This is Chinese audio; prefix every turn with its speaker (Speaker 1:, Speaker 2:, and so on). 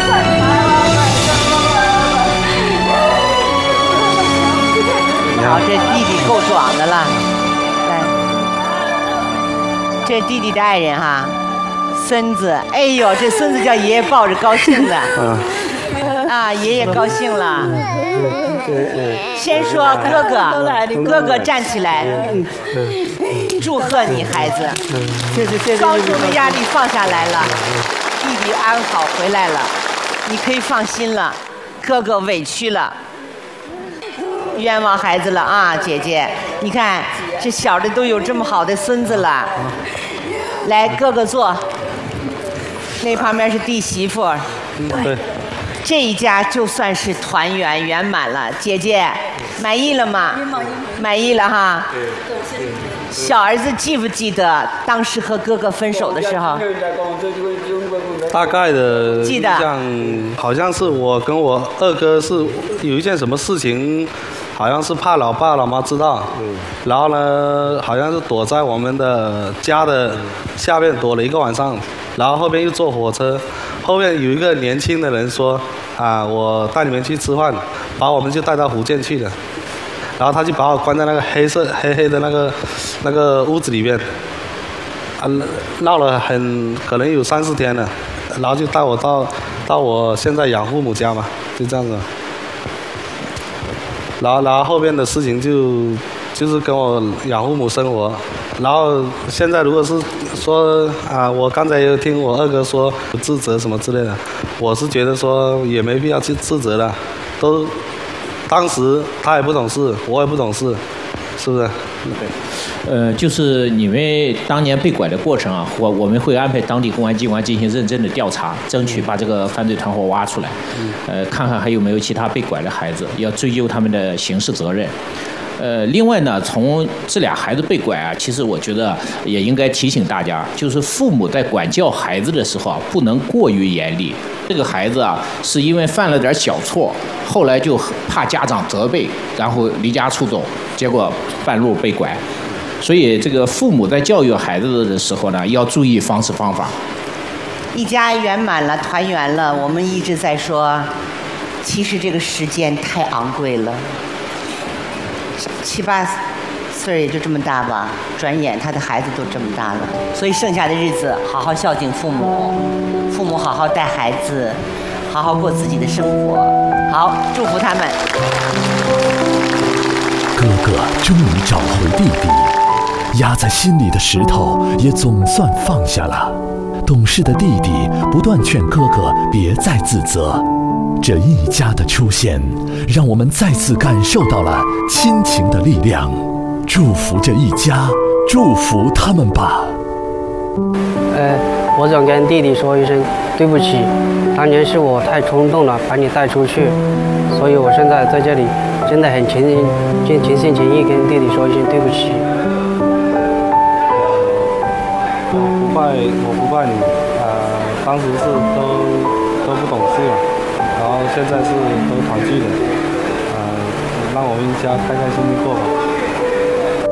Speaker 1: 好，这弟弟够壮的了。来，这弟弟的爱人哈，孙子。哎呦，这孙子叫爷爷抱着高兴的。啊，爷爷高兴了。先说哥哥，哥哥站起来，祝贺你孩子，高中的压力放下来了，弟弟安好回来了，你可以放心了，哥哥委屈了。冤枉孩子了啊，姐姐！你看这小的都有这么好的孙子了。来，哥哥坐。那旁边是弟媳妇。
Speaker 2: 对。
Speaker 1: 这一家就算是团圆圆满了。姐姐，满意了吗？满意了哈。小儿子记不记得当时和哥哥分手的时候？
Speaker 2: 大概的
Speaker 1: 记得。
Speaker 2: 好像是我跟我二哥是有一件什么事情。好像是怕老爸老妈知道，然后呢，好像是躲在我们的家的下面躲了一个晚上，然后后边又坐火车，后面有一个年轻的人说，啊，我带你们去吃饭，把我们就带到福建去了，然后他就把我关在那个黑黑的那个屋子里面，闹了可能有3-4天了，然后就带我到我现在养父母家嘛，就这样子。然后后边的事情就是跟我养父母生活，然后现在如果是说啊，我刚才有听我二哥说自责什么之类的，我是觉得说也没必要去自责了，当时他也不懂事，我也不懂事，是不是？
Speaker 3: 就是你们当年被拐的过程啊，我们会安排当地公安机关进行认真的调查，争取把这个犯罪团伙挖出来，看看还有没有其他被拐的孩子，要追究他们的刑事责任。另外呢，从这俩孩子被拐啊，其实我觉得也应该提醒大家，就是父母在管教孩子的时候啊，不能过于严厉。这个孩子啊，是因为犯了点小错，后来就怕家长责备，然后离家出走，结果半路被拐。所以这个父母在教育孩子的时候呢，要注意方式方法。
Speaker 1: 一家圆满了，团圆了。我们一直在说，其实这个时间太昂贵了。7、8岁也就这么大吧，转眼他的孩子都这么大了。所以剩下的日子，好好孝敬父母，父母好好带孩子，好好过自己的生活。好，祝福他们。
Speaker 4: 哥哥终于找回弟弟，压在心里的石头也总算放下了。懂事的弟弟不断劝哥哥别再自责。这一家的出现，让我们再次感受到了亲情的力量。祝福这一家，祝福他们吧。
Speaker 5: 我想跟弟弟说一声对不起，当年是我太冲动了，把你带出去，所以我现在在这里真的很全心全意跟弟弟说一声对不起。
Speaker 2: 我不怪你，当时是都不懂事嘛，然后现在是都团聚了，让我们一家开开心心过吧。